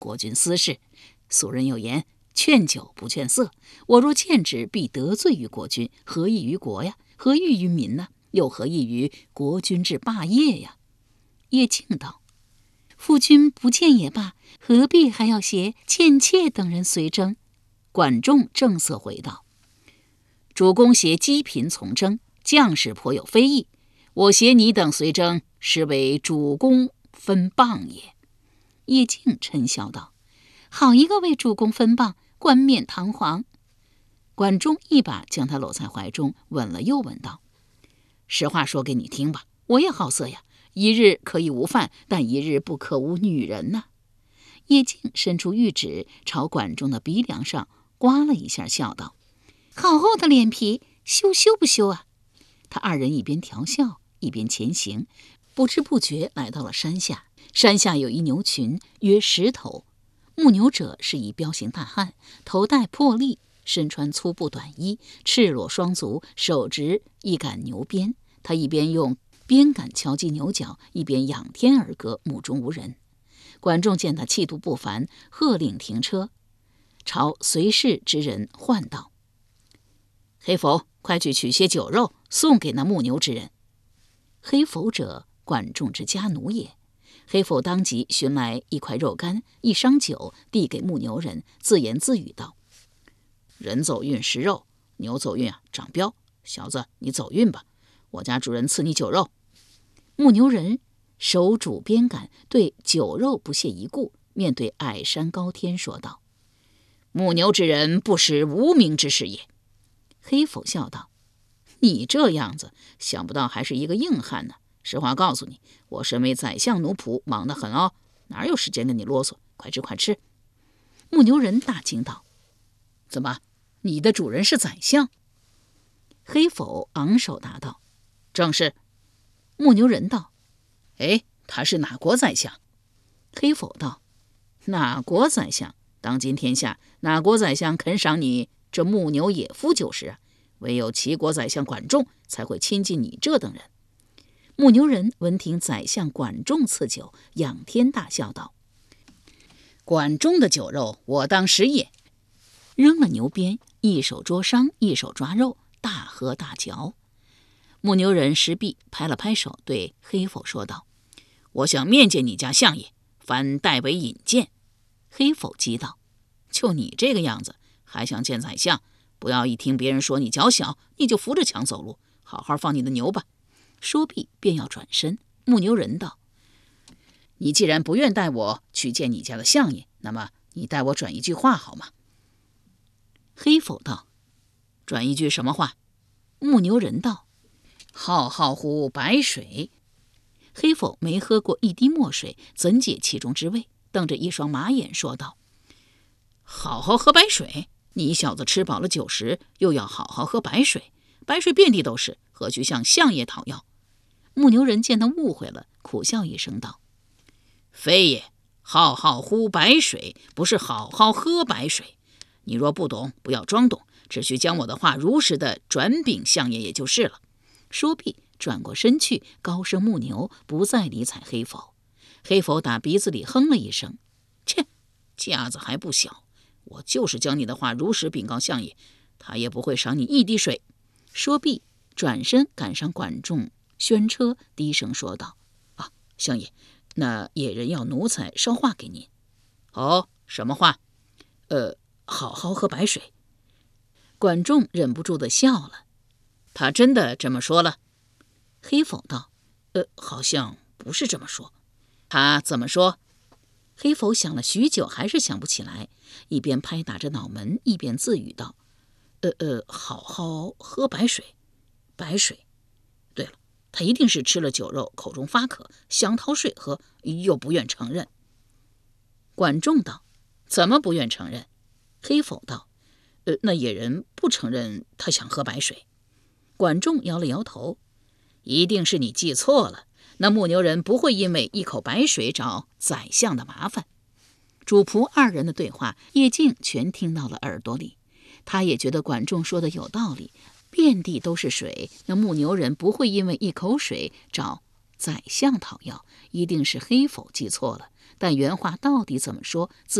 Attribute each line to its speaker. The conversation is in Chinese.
Speaker 1: 国君私事。俗人有言，劝酒不劝色。我若谏之，必得罪于国君，何益于国呀？何益于民呢？又何益于国君之霸业呀？叶敬道：夫君不谏也罢，何必还要携倩妾等人随征？管仲正色回道：主公携积贫从征，将士颇有非议。我携你等随征，实为主公分谤也。叶敬嗔笑道：好一个为主公分谤，冠冕堂皇。管仲一把将他搂在怀中，吻了又吻道：实话说给你听吧，我也好色呀，一日可以无饭，但一日不可无女人呐。叶敬伸出玉指朝管仲的鼻梁上刮了一下，笑道：好厚的脸皮，羞不羞啊？他二人一边调笑一边前行，不知不觉来到了山下。山下有一牛群，约10头。牧牛者是一彪形大汉，头戴破笠，身穿粗布短衣，赤裸双足，手执一杆牛鞭。他一边用鞭杆敲击牛角，一边仰天而歌，目中无人。管仲见他气度不凡，喝令停车，朝随侍之人唤道：黑否，快去取些酒肉送给那牧牛之人。黑否者，管仲之家奴也。黑否当即寻来一块肉干，一觞酒，递给牧牛人，自言自语道：人走运食肉，牛走运长膘。小子，你走运吧，我家主人赐你酒肉。牧牛人手拄鞭杆，对酒肉不屑一顾，面对矮山高天说道：牧牛之人不识无名之事也。黑否笑道：你这样子，想不到还是一个硬汉呢。实话告诉你，我身为宰相奴仆，忙得很哦，哪有时间跟你啰嗦？快吃快吃。牧牛人大惊道：怎么，你的主人是宰相？黑否昂首答道：正是。牧牛人道：他是哪国宰相？黑否道：哪国宰相？当今天下哪国宰相肯赏你这牧牛野夫就是啊？唯有齐国宰相管仲才会亲近你这等人。牧牛人闻听宰相管仲赐酒，仰天大笑道：管仲的酒肉，我当食也。扔了牛鞭，一手捉伤，一手抓肉，大喝大嚼。牧牛人石壁拍了拍手，对黑否说道：我想面见你家相爷，烦代为引荐。黑否急道：就你这个样子，还想见宰相？不要一听别人说你脚小，你就扶着墙走路，好好放你的牛吧。说毕便要转身。牧牛人道：你既然不愿带我去见你家的相爷，那么你带我转一句话好吗？黑否道：转一句什么话？牧牛人道：浩浩乎白水。黑否没喝过一滴墨水，怎解其中之味？瞪着一双马眼说道：好好喝白水？你小子吃饱了酒食，又要好好喝白水？白水遍地都是，何须向相爷讨要？牧牛人见他误会了，苦笑一声道：非也，浩浩乎白水，不是好好喝白水。你若不懂，不要装懂，只需将我的话如实的转禀相爷也就是了。说毕，转过身去，高声牧牛，不再理睬黑否。黑否打鼻子里哼了一声：切，架子还不小，我就是将你的话如实禀告相爷，他也不会赏你一滴水。说毕，转身赶上管仲宣车，低声说道：相爷，那野人要奴才捎话给您。哦，什么话？好好喝白水。管仲忍不住的笑了。他真的这么说了？黑否道：好像不是这么说。他怎么说？黑否想了许久，还是想不起来，一边拍打着脑门，一边自语道：好好喝白水。白水，对了，他一定是吃了酒肉，口中发渴，想讨水喝，又不愿承认。管仲道：怎么不愿承认？黑否道：那野人不承认他想喝白水。管仲摇了摇头：一定是你记错了，那牧牛人不会因为一口白水找宰相的麻烦。主仆二人的对话，叶敬全听到了耳朵里。他也觉得管仲说的有道理，遍地都是水，那牧牛人不会因为一口水找宰相讨要，一定是黑否记错了。 但原话到底怎么说，